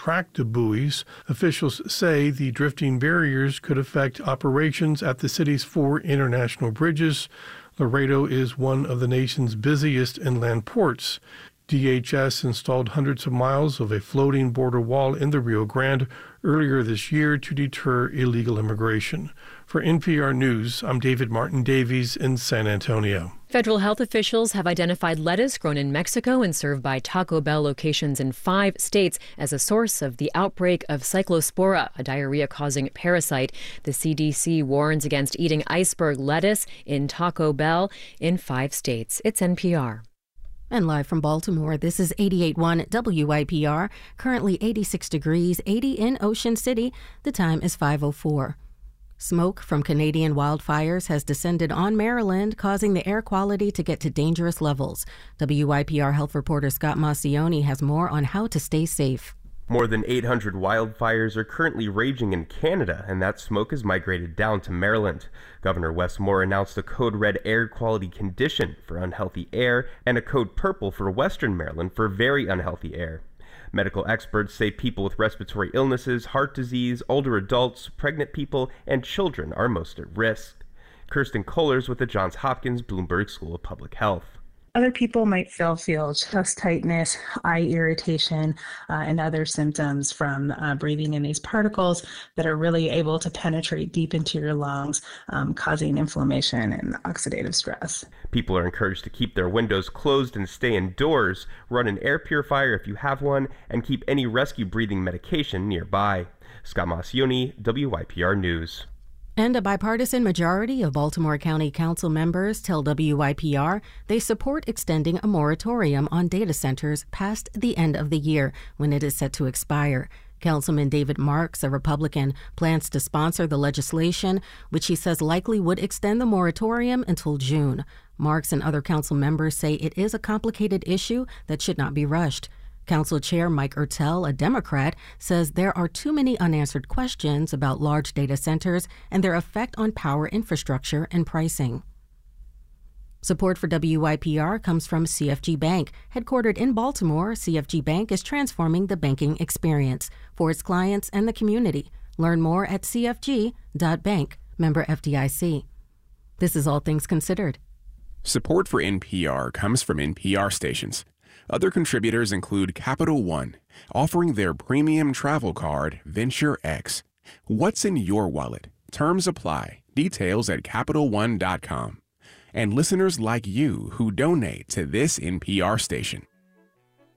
track the buoys. Officials say the drifting barriers could affect operations at the city's 4 international bridges. Laredo is one of the nation's busiest inland ports. DHS installed hundreds of miles of a floating border wall in the Rio Grande earlier this year to deter illegal immigration. For NPR News, I'm David Martin Davies in San Antonio. Federal health officials have identified lettuce grown in Mexico and served by Taco Bell locations in 5 states as a source of the outbreak of Cyclospora, a diarrhea-causing parasite. The CDC warns against eating iceberg lettuce in Taco Bell in 5 states. It's NPR. And live from Baltimore, this is 88.1 WYPR. Currently 86 degrees, 80 in Ocean City. The time is 5:04. Smoke from Canadian wildfires has descended on Maryland, causing the air quality to get to dangerous levels. WYPR health reporter Scott Maucione has more on how to stay safe. More than 800 wildfires are currently raging in Canada, and that smoke has migrated down to Maryland. Governor Wes Moore announced a code red air quality condition for unhealthy air and a code purple for Western Maryland for very unhealthy air. Medical experts say people with respiratory illnesses, heart disease, older adults, pregnant people, and children are most at risk. Kirsten Kohlers with the Johns Hopkins Bloomberg School of Public Health. Other people might feel chest tightness, eye irritation, and other symptoms from breathing in these particles that are really able to penetrate deep into your lungs, causing inflammation and oxidative stress. People are encouraged to keep their windows closed and stay indoors, run an air purifier if you have one, and keep any rescue breathing medication nearby. Scott Maucione, WYPR News. And a bipartisan majority of Baltimore County Council members tell WYPR they support extending a moratorium on data centers past the end of the year when it is set to expire. Councilman David Marks, a Republican, plans to sponsor the legislation, which he says likely would extend the moratorium until June. Marks and other council members say it is a complicated issue that should not be rushed. Council Chair Mike Ertel, a Democrat, says there are too many unanswered questions about large data centers and their effect on power infrastructure and pricing. Support for WYPR comes from CFG Bank. Headquartered in Baltimore, CFG Bank is transforming the banking experience for its clients and the community. Learn more at cfg.bank. Member FDIC. This is All Things Considered. Support for NPR comes from NPR stations. Other contributors include Capital One, offering their premium travel card, Venture X. What's in your wallet? Terms apply. Details at CapitalOne.com. And listeners like you who donate to this NPR station.